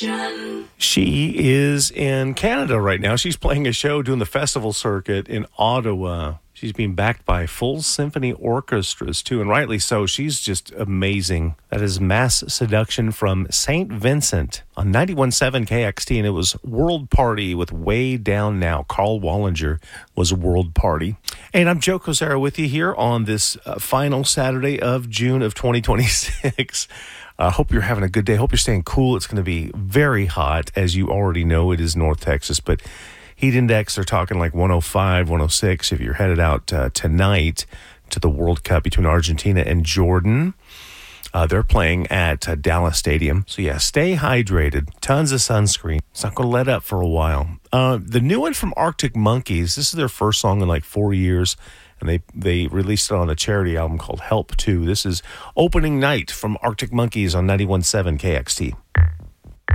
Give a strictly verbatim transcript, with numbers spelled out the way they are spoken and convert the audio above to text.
She is in Canada right now. She's playing a show doing the festival circuit in Ottawa. She's being backed by full symphony orchestras, too, and rightly so. She's just amazing. That is Mass Seduction from Saint Vincent on ninety-one point seven K X T, and it was World Party with Way Down Now. Carl Wallinger was World Party. And I'm Joe Cosera with you here on this uh, final Saturday of June of twenty twenty-six. I uh, hope you're having a good day. Hope you're staying cool. It's going to be very hot. As you already know, it is North Texas, but heat index, they're talking like one oh five, one oh six if you're headed out uh, tonight to the World Cup between Argentina and Jordan. Uh, they're playing at uh, Dallas Stadium. So, yeah, stay hydrated. Tons of sunscreen. It's not going to let up for a while. Uh, the new one from Arctic Monkeys, this is their first song in like four years. And they, they released it on a charity album called Help two. This is Opening Night from Arctic Monkeys on ninety-one point seven K X T.